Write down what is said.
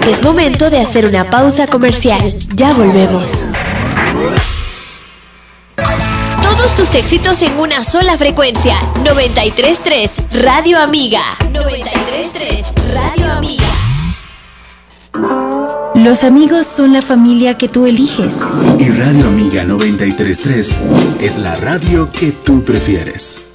Es momento de hacer una pausa comercial. Ya volvemos. Todos tus éxitos en una sola frecuencia. 93.3 Radio Amiga. 93.3 Radio Amiga. Los amigos son la familia que tú eliges. Y Radio Amiga 93.3 es la radio que tú prefieres.